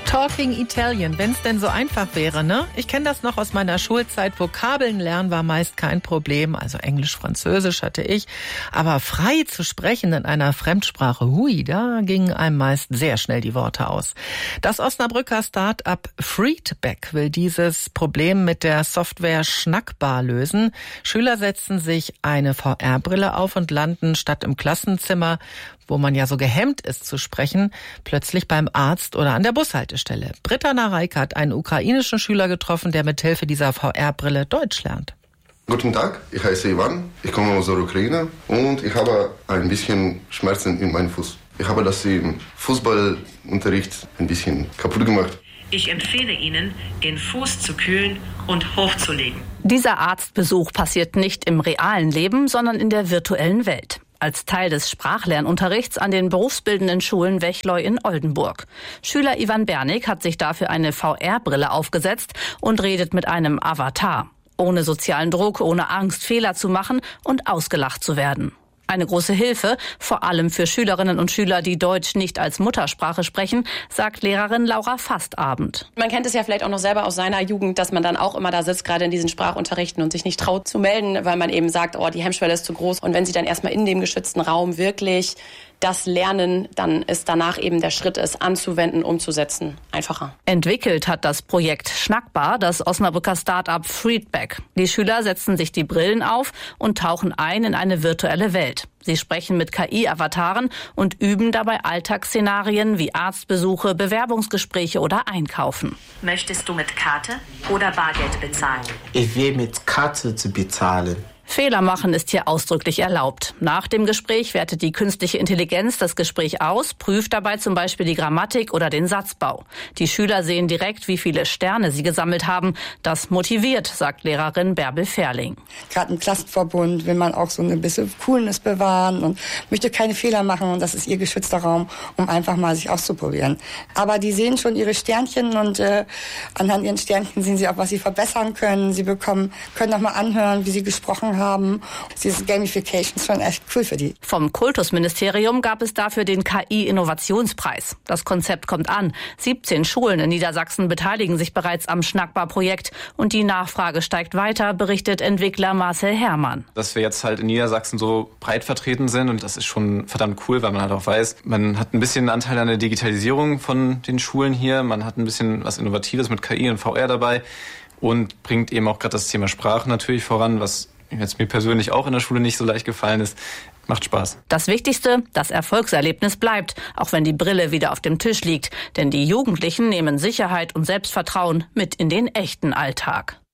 Talking Italian, wenn es denn so einfach wäre, ne? Ich kenne das noch aus meiner Schulzeit. Vokabeln lernen war meist kein Problem. Also Englisch, Französisch hatte ich. Aber frei zu sprechen in einer Fremdsprache, hui, da gingen einem meist sehr schnell die Worte aus. Das Osnabrücker Start-up Feedback will dieses Problem mit der Software Schnackbar lösen. Schüler setzen sich eine VR-Brille auf und landen statt im Klassenzimmer, wo man ja so gehemmt ist zu sprechen, plötzlich beim Arzt oder an der Bushaltestelle. Britta Nareika hat einen ukrainischen Schüler getroffen, der mithilfe dieser VR-Brille Deutsch lernt. Guten Tag, ich heiße Ivan, ich komme aus der Ukraine und ich habe ein bisschen Schmerzen in meinem Fuß. Ich habe das im Fußballunterricht ein bisschen kaputt gemacht. Ich empfehle Ihnen, den Fuß zu kühlen und hochzulegen. Dieser Arztbesuch passiert nicht im realen Leben, sondern in der virtuellen Welt. Als Teil des Sprachlernunterrichts an den berufsbildenden Schulen Wechleu in Oldenburg. Schüler Ivan Bernig hat sich dafür eine VR-Brille aufgesetzt und redet mit einem Avatar. Ohne sozialen Druck, ohne Angst, Fehler zu machen und ausgelacht zu werden. Eine große Hilfe, vor allem für Schülerinnen und Schüler, die Deutsch nicht als Muttersprache sprechen, sagt Lehrerin Laura Fastabend. Man kennt es ja vielleicht auch noch selber aus seiner Jugend, dass man dann auch immer da sitzt, gerade in diesen Sprachunterrichten und sich nicht traut zu melden, weil man eben sagt, oh, die Hemmschwelle ist zu groß. Und wenn sie dann erstmal in dem geschützten Raum wirklich das lernen, dann ist danach eben der Schritt, es anzuwenden, umzusetzen, einfacher. Entwickelt hat das Projekt Schnackbar das Osnabrücker Start-up Feedback. Die Schüler setzen sich die Brillen auf und tauchen ein in eine virtuelle Welt. Sie sprechen mit KI-Avataren und üben dabei Alltagsszenarien wie Arztbesuche, Bewerbungsgespräche oder Einkaufen. Möchtest du mit Karte oder Bargeld bezahlen? Ich will mit Karte zu bezahlen. Fehler machen ist hier ausdrücklich erlaubt. Nach dem Gespräch wertet die künstliche Intelligenz das Gespräch aus, prüft dabei zum Beispiel die Grammatik oder den Satzbau. Die Schüler sehen direkt, wie viele Sterne sie gesammelt haben. Das motiviert, sagt Lehrerin Bärbel Ferling. Gerade im Klassenverbund will man auch so ein bisschen Coolness bewahren und möchte keine Fehler machen. Und das ist ihr geschützter Raum, um einfach mal sich auszuprobieren. Aber die sehen schon ihre Sternchen und anhand ihren Sternchen sehen sie auch, was sie verbessern können. Sie können noch mal anhören, wie sie gesprochen haben. Diese Gamification ist schon echt cool für die. Vom Kultusministerium gab es dafür den KI-Innovationspreis. Das Konzept kommt an. 17 Schulen in Niedersachsen beteiligen sich bereits am Schnackbar-Projekt. Und die Nachfrage steigt weiter, berichtet Entwickler Marcel Herrmann. Dass wir jetzt halt in Niedersachsen so breit vertreten sind und das ist schon verdammt cool, weil man halt auch weiß, man hat ein bisschen Anteil an der Digitalisierung von den Schulen hier. Man hat ein bisschen was Innovatives mit KI und VR dabei und bringt eben auch gerade das Thema Sprache natürlich voran, was jetzt mir persönlich auch in der Schule nicht so leicht gefallen ist. Macht Spaß. Das Wichtigste, das Erfolgserlebnis bleibt, auch wenn die Brille wieder auf dem Tisch liegt. Denn die Jugendlichen nehmen Sicherheit und Selbstvertrauen mit in den echten Alltag.